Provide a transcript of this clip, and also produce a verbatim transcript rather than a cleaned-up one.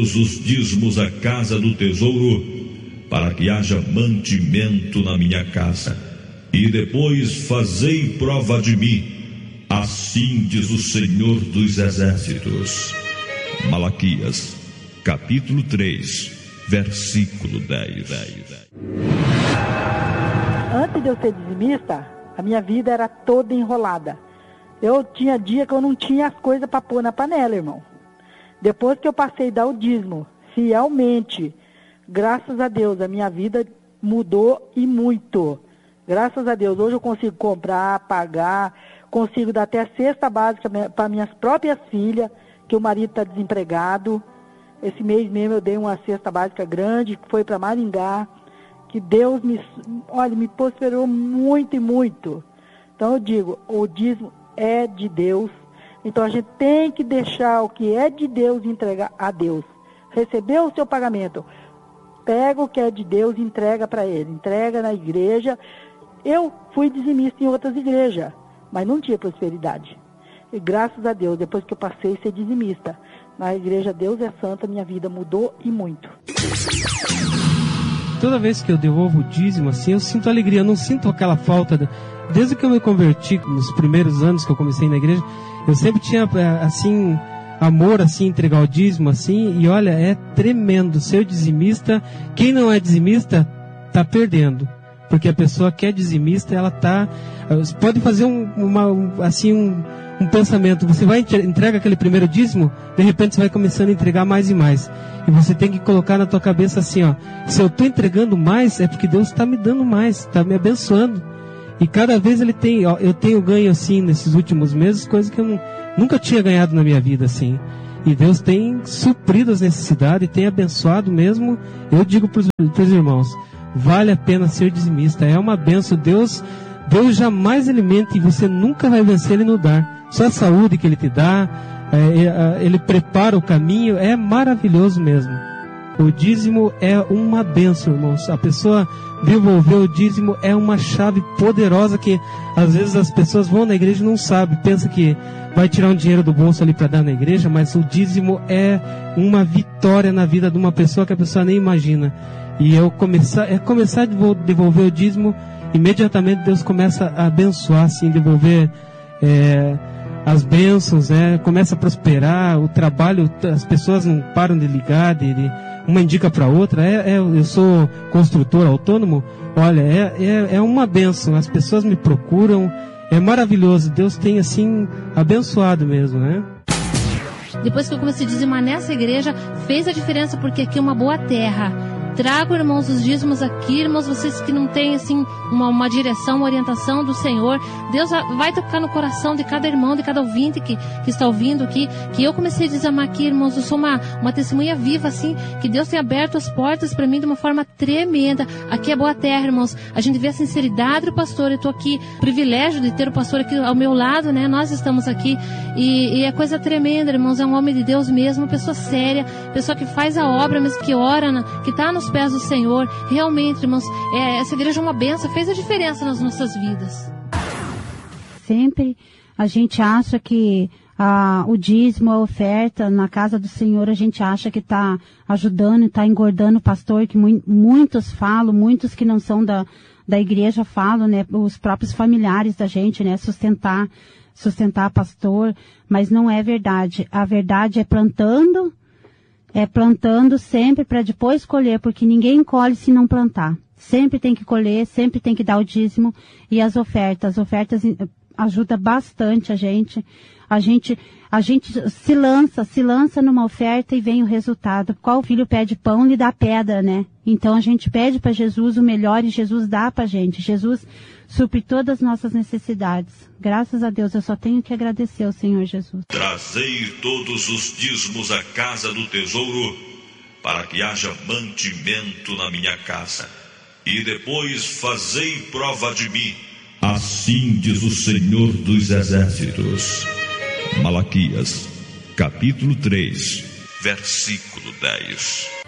os dízimos à casa do tesouro, para que haja mantimento na minha casa. E depois fazei prova de mim, assim diz o Senhor dos Exércitos. Malaquias, capítulo três, versículo dez. Antes de eu ser dizimista, a minha vida era toda enrolada. Eu tinha dia que eu não tinha as coisas para pôr na panela, irmão. Depois que eu passei a dar o dízimo, fielmente, graças a Deus, a minha vida mudou e muito. Graças a Deus, hoje eu consigo comprar, pagar, consigo dar até a cesta básica para minhas próprias filhas, que o marido está desempregado. Esse mês mesmo eu dei uma cesta básica grande, que foi para Maringá, que Deus me, olha, me prosperou muito e muito. Então eu digo, o dízimo é de Deus, então a gente tem que deixar o que é de Deus e entregar a Deus. Recebeu o seu pagamento, pega o que é de Deus e entrega para Ele, entrega na igreja. Eu fui dizimista em outras igrejas, mas não tinha prosperidade. E graças a Deus, depois que eu passei a ser dizimista, na igreja Deus é Santo, minha vida mudou e muito. Toda vez que eu devolvo o dízimo, assim, eu sinto alegria, eu não sinto aquela falta. De... Desde que eu me converti, nos primeiros anos que eu comecei na igreja, eu sempre tinha, assim, amor, assim, entregar o dízimo, assim, e olha, é tremendo ser dizimista. Quem não é dizimista, tá perdendo. Porque a pessoa que é dizimista, ela tá... Você pode fazer um, uma, um, assim, um, um pensamento. Você vai entrega aquele primeiro dízimo, de repente você vai começando a entregar mais e mais. E você tem que colocar na tua cabeça assim, ó. Se eu estou entregando mais, é porque Deus está me dando mais, está me abençoando. E cada vez ele tem, ó, eu tenho ganho assim, nesses últimos meses, coisas que eu não, nunca tinha ganhado na minha vida, assim. E Deus tem suprido as necessidades e tem abençoado mesmo. Eu digo para os irmãos, vale a pena ser dizimista, é uma benção. Deus, Deus jamais alimenta e você nunca vai vencer Ele no dar. Só a saúde que Ele te dá, é, Ele prepara o caminho, é maravilhoso mesmo. O dízimo é uma benção, irmãos. A pessoa devolver o dízimo é uma chave poderosa que às vezes as pessoas vão na igreja e não sabem, pensa que vai tirar um dinheiro do bolso ali para dar na igreja, mas o dízimo é uma vitória na vida de uma pessoa que a pessoa nem imagina. E eu começar, é começar a devolver o dízimo, imediatamente Deus começa a abençoar, assim, devolver é, as bênçãos, né? Começa a prosperar, o trabalho, as pessoas não param de ligar, de, de, uma indica para outra. É, é, eu sou construtor autônomo, olha, é, é, é uma bênção, as pessoas me procuram, é maravilhoso, Deus tem, assim, abençoado mesmo, né? Depois que eu comecei a dizimar nessa igreja, fez a diferença, porque aqui é uma boa terra. Trago, irmãos, os dízimos aqui, irmãos, vocês que não têm, assim, uma, uma direção, uma orientação do Senhor, Deus vai tocar no coração de cada irmão, de cada ouvinte que, que está ouvindo aqui, que eu comecei a dizimar aqui, irmãos, eu sou uma, uma testemunha viva, assim, que Deus tem aberto as portas para mim de uma forma tremenda. Aqui é boa terra, irmãos, a gente vê a sinceridade do pastor. Eu estou aqui, privilégio de ter o pastor aqui ao meu lado, né, nós estamos aqui, e, e é coisa tremenda, irmãos, é um homem de Deus mesmo, pessoa séria, pessoa que faz a obra, mas que ora, na, que está nos pés do Senhor. Realmente, irmãos, é, essa igreja é uma bênção, fez a diferença nas nossas vidas. Sempre a gente acha que ah, o dízimo, a oferta na casa do Senhor, a gente acha que está ajudando, está engordando o pastor, que mu- muitos falam, muitos que não são da, da igreja falam, né, os próprios familiares da gente, né, sustentar, sustentar pastor, mas não é verdade. A verdade é plantando, é plantando sempre para depois colher, porque ninguém colhe se não plantar. Sempre tem que colher, sempre tem que dar o dízimo e as ofertas. As ofertas ajudam bastante a gente. A gente, a gente se lança, se lança numa oferta e vem o resultado. Qual filho pede pão, lhe dá pedra, né? Então a gente pede para Jesus o melhor e Jesus dá para a gente. Jesus supre todas as nossas necessidades. Graças a Deus, eu só tenho que agradecer ao Senhor Jesus. Trazei todos os dízimos à casa do tesouro, para que haja mantimento na minha casa. E depois fazei prova de mim, assim diz o Senhor dos Exércitos. Malaquias, capítulo três, versículo dez.